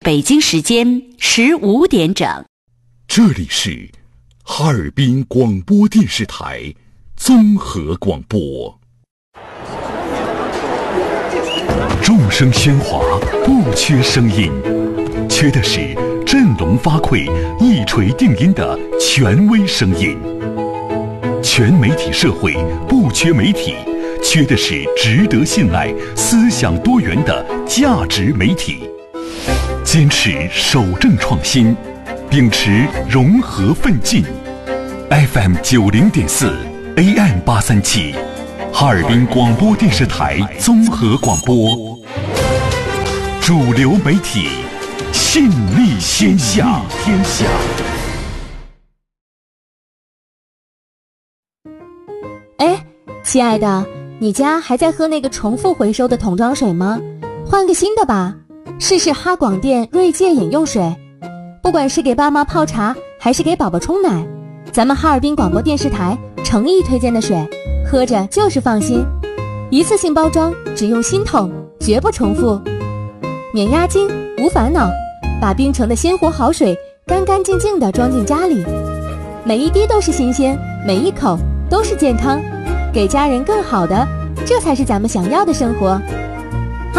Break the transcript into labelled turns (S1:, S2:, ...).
S1: 北京时间15点整。
S2: 这里是哈尔滨广播电视台综合广播。众声喧哗，不缺声音，缺的是振聋发聩、一锤定音的权威声音。全媒体社会不缺媒体，缺的是值得信赖、思想多元的价值媒体。坚持守正创新，秉持融合奋进。FM 90.4 AM 837，哈尔滨广播电视台综合广播。主流媒体，信力天下。
S3: 哎，亲爱的，你家还在喝那个重复回收的桶装水吗？换个新的吧，试试哈广电锐界饮用水。不管是给爸妈泡茶，还是给宝宝冲奶，咱们哈尔滨广播电视台诚意推荐的水，喝着就是放心。一次性包装，只用新桶，绝不重复，免押金，无烦恼，把冰城的鲜活好水干干净净地装进家里，每一滴都是新鲜，每一口都是健康，给家人更好的，这才是咱们想要的生活。